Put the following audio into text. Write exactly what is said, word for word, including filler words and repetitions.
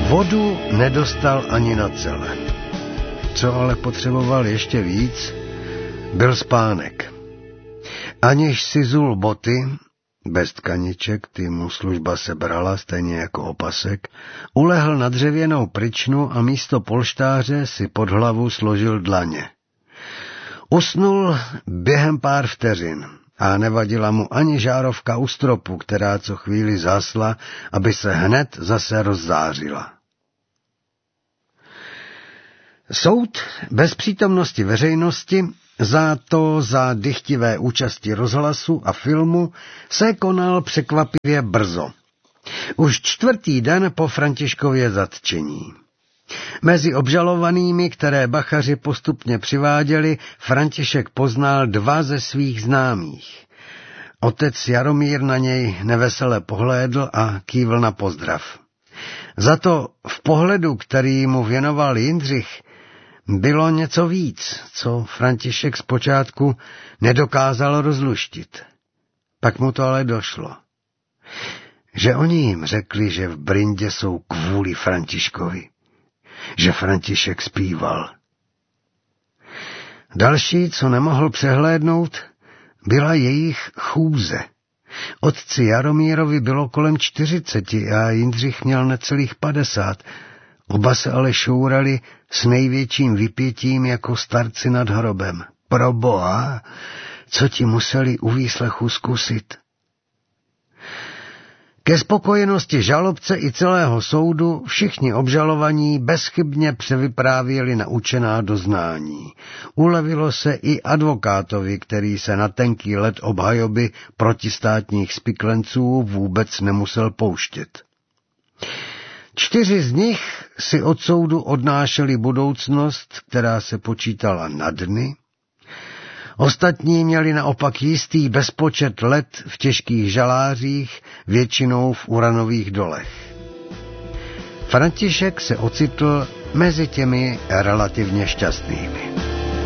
Vodu nedostal ani na celé. Co ale potřeboval ještě víc, byl spánek. Aniž si zul boty, bez tkaniček, ty mu služba sebrala stejně jako opasek, ulehl na dřevěnou pryčnu a místo polštáře si pod hlavu složil dlaně. Usnul během pár vteřin a nevadila mu ani žárovka u stropu, která co chvíli zásla, aby se hned zase rozzářila. Soud bez přítomnosti veřejnosti, za to za dychtivé účasti rozhlasu a filmu, se konal překvapivě brzo. Už čtvrtý den po Františkově zatčení. Mezi obžalovanými, které bachaři postupně přiváděli, František poznal dva ze svých známých. Otec Jaromír na něj nevesele pohlédl a kývl na pozdrav. Za to v pohledu, který mu věnoval Jindřich, bylo něco víc, co František zpočátku nedokázal rozluštit. Pak mu to ale došlo. Že oni jim řekli, že v Brindě jsou kvůli Františkovi. Že František zpíval. Další, co nemohl přehlédnout, byla jejich chůze. Otci Jaromírovi bylo kolem čtyřiceti a Jindřich měl necelých padesát. Oba se ale šourali s největším vypětím jako starci nad hrobem. Proboha, co ti museli u výslechu zkusit? Ke spokojenosti žalobce i celého soudu všichni obžalovaní bezchybně převyprávěli naučená doznání. Ulevilo se i advokátovi, který se na tenký led obhajoby protistátních spiklenců vůbec nemusel pouštět. Čtyři z nich si od soudu odnášeli budoucnost, která se počítala na dny. Ostatní měli naopak jistý bezpočet let v těžkých žalářích, většinou v uranových dolech. František se ocitl mezi těmi relativně šťastnými.